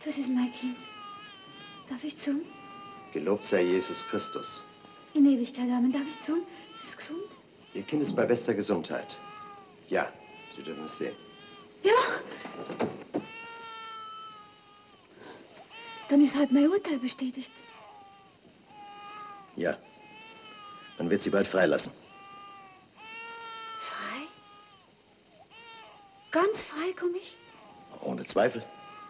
Das ist mein Kind. Darf ich zum? Gelobt sei Jesus Christus. In Ewigkeit, Amen. Darf ich zum? Ist es gesund? Ihr Kind ist bei bester Gesundheit. Ja, Sie dürfen es sehen. Ja. Dann ist halt mein Urteil bestätigt. Ja. Man wird Sie bald freilassen. Frei? Ganz frei komme ich? Ohne Zweifel.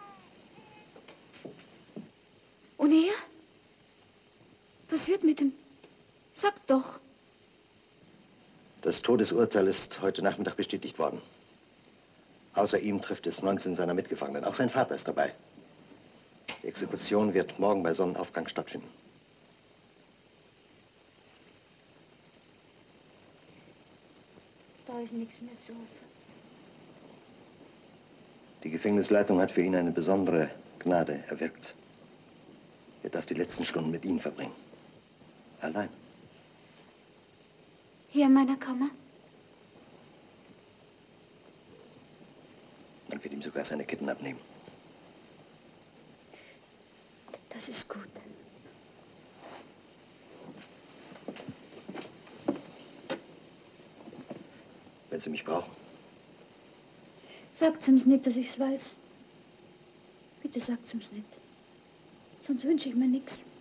Und er? Was wird mit ihm? Sag doch. Das Todesurteil ist heute Nachmittag bestätigt worden. Außer ihm trifft es 19 seiner Mitgefangenen. Auch sein Vater ist dabei. Die Exekution wird morgen bei Sonnenaufgang stattfinden. Da ist nichts mehr zu hoffen. Die Gefängnisleitung hat für ihn eine besondere Gnade erwirkt. Er darf die letzten Stunden mit Ihnen verbringen. Allein. Hier in meiner Kammer? Man wird ihm sogar seine Ketten abnehmen. Das ist gut. Wenn Sie mich brauchen. Sagt's ihm's nicht, dass ich's weiß. Bitte sagt's ihm's nicht. Sonst wünsche ich mir nichts.